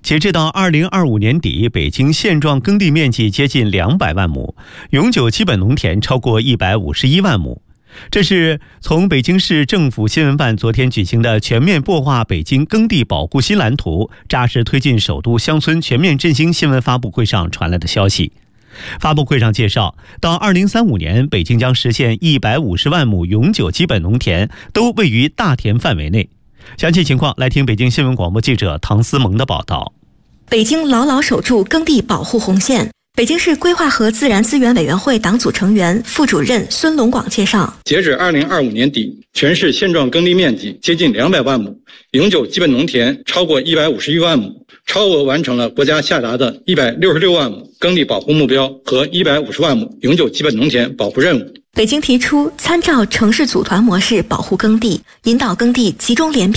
截至到2025年底，北京现状耕地面积接近200万亩，永久基本农田超过151万亩。这是从北京市政府新闻办昨天举行的全面擘画北京耕地保护新蓝图，扎实推进首都乡村全面振兴新闻发布会上传来的消息。发布会上介绍，到2035年，北京将实现150万亩永久基本农田都位于大田范围内。详细情况来听北京新闻广播记者唐思萌的报道。 北京牢牢守住耕地保护红线。北京市规划和自然资源委员会党组成员、副主任孙龙广介绍， 截止2025年底，全市现状耕地面积接近200万亩，永久基本农田超过151万亩，超额完成了国家下达的166万亩耕地保护目标和150万亩永久基本农田保护任务。 北京提出参照城市组团模式保护耕地，引导耕地集中连